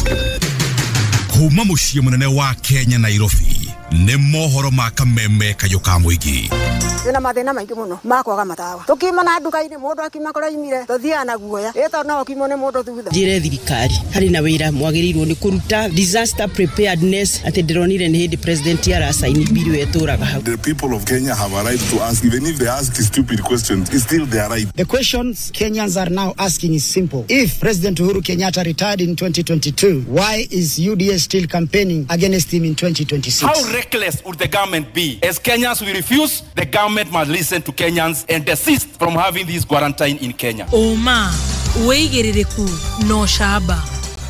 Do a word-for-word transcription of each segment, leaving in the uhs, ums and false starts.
Kuma muciĩ munene wa Kenya Nairobi nĩ mohoro ma kameme kayoka muigi. Ina mathina maingi muno makwaga matawa. Tukima na nduka-ini mundu akima koraimire tuthia na guoya. Eta no kimo ne mundu thutha. Njire thirikari hari na wira mwagirirwo ni kuruta disaster preparedness ati ndironire ni hindi president ara sign bill yeturaga hau. The people of Kenya have a right to ask, even if they ask stupid questions, it's still their right. The questions Kenyans are now asking is simple. If President Uhuru Kenyatta retired in twenty twenty-two, why is U D A still campaigning against him in twenty twenty-six? How reckless would the government be? As Kenyans we refuse, the government must listen to Kenyans and desist from having this quarantine in Kenya. Oma, weigirireku no shaba.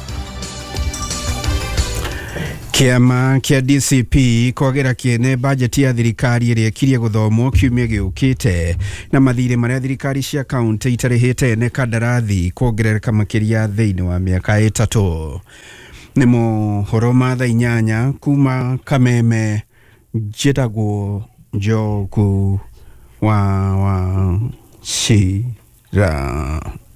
Kiama kia D C P kwagera kiene bajeti ya thirikari ĩrĩa ĩkirie gũthomwo kiumia gĩũkĩte na mathirĩ marĩa thirikari cia kaunti itarĩhĩte ne kandarathi kuongerereka makĩria thĩinĩ wa mĩaka ĩtatũ. Nĩ mohoro ma thaa inyanya kuma Kameme njĩtagwo Njogu wa wa Shira.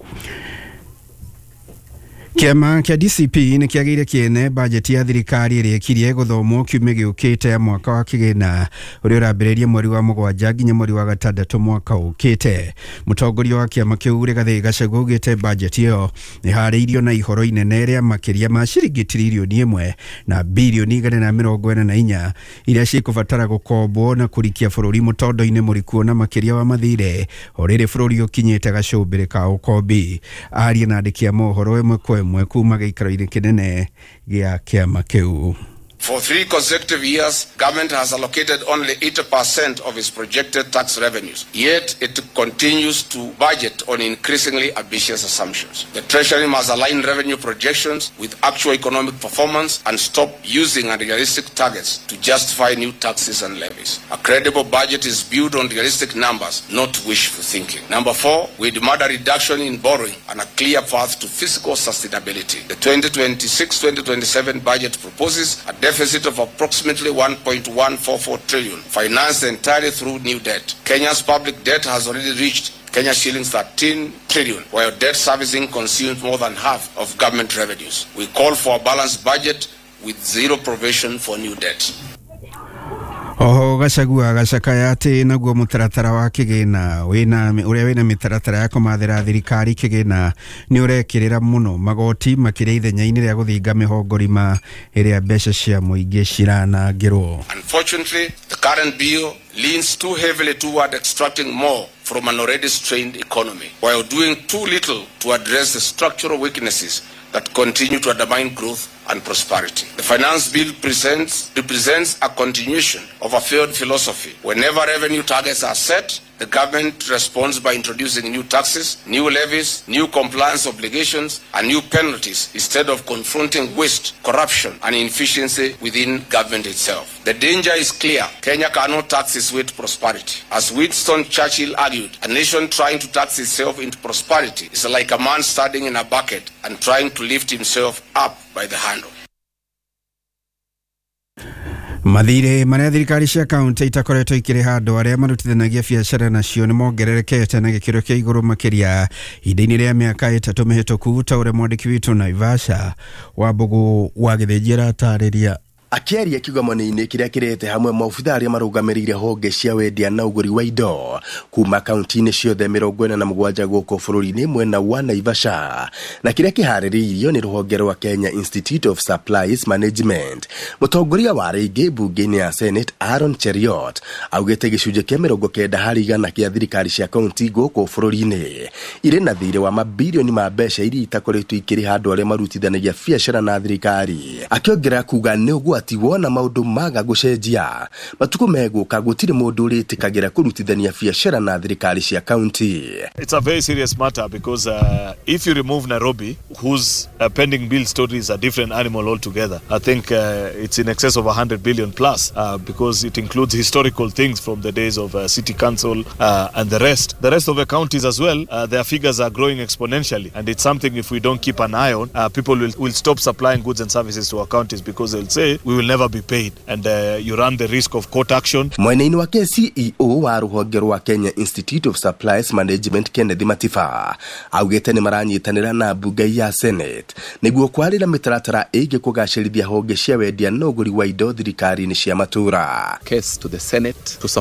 Kiama kia D C P nĩ kĩagĩire kiene bajeti ya thirikari ĩrĩa ĩkirie gũthomwo kiumia gĩũkĩte ya mwaka wa kĩgĩna ũrĩa ũrambĩrĩria mweri wa mũgwanja nginya mweri wa gatandatũ mwaka ũkĩte. Mũtongoria wa kiama kĩu Rigathĩ Gachagua augĩte bajeti ĩyo ĩharĩirio na ihoro inene rĩa makĩria ma ciringi tiririoni ĩmwe na bilioni igana na mĩrongo ĩna na inya iria cikũbatara gũkombwo na kũrikia bũrũri mũtondo-inĩ mũriku na makĩria wa mathirĩ o rĩrĩ bũrũri ũkinyĩte gacũmbĩrĩ ka ũkombi. Aria na andĩki a mohoro ĩmwe kwa ĩmwe kuma gĩikaro-inĩ kĩnene gĩa kĩama kĩu. For three consecutive years, government has allocated only eighty percent of its projected tax revenues. Yet, it continues to budget on increasingly ambitious assumptions. The Treasury must align revenue projections with actual economic performance and stop using unrealistic targets to justify new taxes and levies. A credible budget is built on realistic numbers, not wishful thinking. Number four, we demand a reduction in borrowing and a clear path to fiscal sustainability. The twenty twenty-six twenty twenty-seven budget proposes a deficit of approximately one point one four four trillion, financed entirely through new debt. Kenya's public debt has already reached Kenya shillings thirteen trillion, while debt servicing consumes more than half of government revenues. We call for a balanced budget with zero provision for new debt. Oho Gachagua gacakaya atĩ naguo mũtaratara wa kĩgĩna wĩna ũrĩa wĩna mĩtaratara ya kũmathĩra thirikari kĩgĩna nĩ ũrekĩrĩra mũno magoti makĩria ithenya-inĩ rĩa gũthinga mĩhongorima ĩrĩa mbeca cia mũingĩ ciranangĩrwo. Unfortunately, the current bill leans too heavily toward extracting more from an already strained economy, while doing too little to address the structural weaknesses that continue to undermine growth and prosperity. The finance bill presents, represents a continuation of a failed philosophy. Whenever revenue targets are set, the government responds by introducing new taxes, new levies, new compliance obligations, and new penalties instead of confronting waste, corruption, and inefficiency within government itself. The danger is clear. Kenya cannot tax its way to prosperity. As Winston Churchill argued, a nation trying to tax itself into prosperity is like a man standing in a bucket and trying to lift himself up by the handle. Mathirĩ marĩa thirikari cia kaunti itakoretwo ikĩrĩha andũ arĩa marutithanagia biacara nacio nĩ mongererekete na gĩkĩro kĩa igũrũ makĩria ihinda-inĩ rĩa mĩaka ĩtatũ mĩhĩtũku, ta ũrĩa mwandĩki witũ Naivasha Wambũgũ wa Gĩthĩnji aratarĩria. Akiaria kĩgomano-inĩ kĩrĩa kĩrete hamwe maobitha arĩa marũgamĩrĩire honge cia wendia na ũgũri wa indo kuma kaunti-inĩ ciothe mĩrongo ĩna na mũgwanja gũkũ bũrũri-inĩ mwena wa Naivasha, na kĩrĩa kĩharĩrĩirio nĩ rũhonge rwa Kenya Institute of Supplies Management. Mũtongoria wa rĩngĩ bunge-inĩ ya Senate Aaron Cheriot augĩte gĩcunjĩ kĩa mĩrongo kenda harĩ igana kĩa thirikari cia kaunti gũkũ bũrũri-inĩ irĩ na thirĩ wa mabilioni ma mbeca iria itakoretwo ikĩrĩha andũ arĩa marutithanagia biacara na thirikari. Akĩongerera kuga nĩ ũguo ati wona maundu maga gucenjia matuko megũka gũtirĩ mũndũ ũrĩtĩkagĩra kũrutithania biacara na thirikari cia county. It's a very serious matter because uh, if you remove Nairobi, whose uh, pending bill story is a different animal altogether, I think uh, it's in excess of one hundred billion plus uh, because it includes historical things from the days of uh, city council uh, and the rest. The rest of the counties as well, uh, their figures are growing exponentially, and it's something if we don't keep an eye on, uh, people will, will stop supplying goods and services to our counties because they'll say we will never be paid, and uh, you run the risk of court action. Mwene-ini wake C E O wa ruhonge rwa Kenya Institute of Supplies Management Kennedy Matifa augete ni maranyitanira na bunge ya Senate niguo kwarira mitaratara ige kugacirithia honge cia wendia na uguri wa indo thirikari-ini cia matura. Case to the Senate to